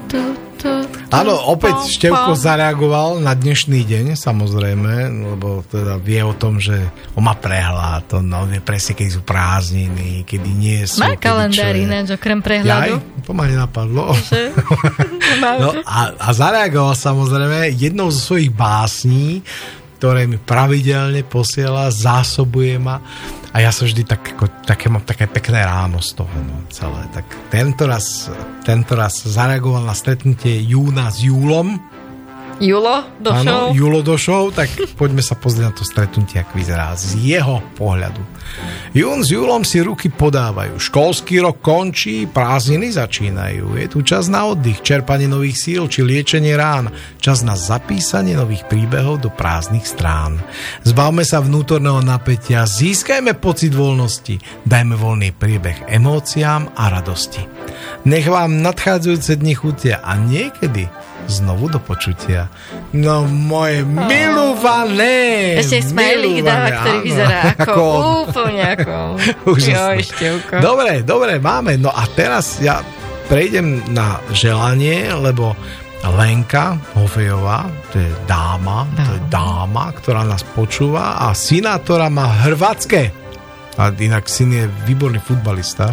Áno, opäť Števko zareagoval na dnešný deň, samozrejme, lebo teda vie o tom, že on má prehľad, on vie presne, kedy sú prázdniny, kedy nie sú. Má kalendár ináč, okrem prehľadu. To ma nenapadlo. No, a zareagoval samozrejme jednou zo svojich básní, ktoré mi pravidelne posiela, zásobuje ma a ja sa vždy mám také pekné ráno z toho, no, celé. Tak tento raz zareagoval na stretnutie Júna s Júlom. Julo do show, tak poďme sa pozrieť na to stretnutie, ako vyzerá z jeho pohľadu. Jún s Julom si ruky podávajú. Školský rok končí, prázdniny začínajú. Je tu čas na oddych, čerpanie nových síl či liečenie rán. Čas na zapísanie nových príbehov do prázdnych strán. Zbavme sa vnútorného napätia, získajme pocit voľnosti, dajme voľný priebeh emóciám a radosti. Nech vám nadchádzajúce dni chutia a niekedy znovu do počutia. No moje milované. Ešte smajlík dáva, ktorý vyzerá ako úplne ako Dobre, máme. No a teraz ja prejdem na želanie, lebo Lenka Hofejová, to je dáma, ktorá nás počúva a syna, ktorá má hrvatské. A inak syn je výborný futbalista.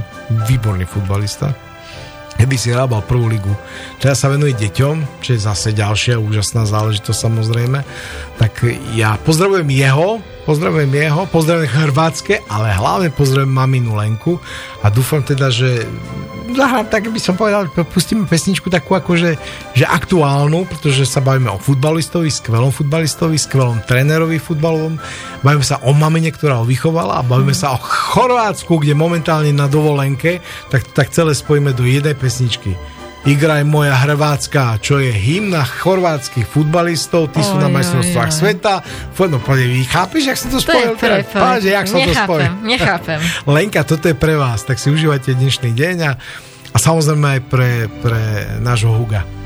Keby si hrábal prvú ligu. Teraz sa venuje deťom, čo je zase ďalšia úžasná záležitosť samozrejme. Tak ja pozdravujem jeho, pozdravujem Chorvátske, ale hlavne pozdravujem maminu Lenku a dúfam teda, že tak by som povedal, pustíme pesničku takú akože že aktuálnu, pretože sa bavíme o futbalistovi, skvelom trénerovi futbalovom, bavíme sa o mamine, ktorá ho vychovala a bavíme sa o Chorvátsku, kde momentálne na dovolenke, tak celé spojíme do jednej pesničky. Igraj moja Hrvátska, čo je hymna chorvátskych futbalistov, tí sú na majstrovstvách sveta. No, chápeš, jak som to spojil? Nechápem. Lenka, toto je pre vás, tak si užívajte dnešný deň a samozrejme aj pre nášho Huga.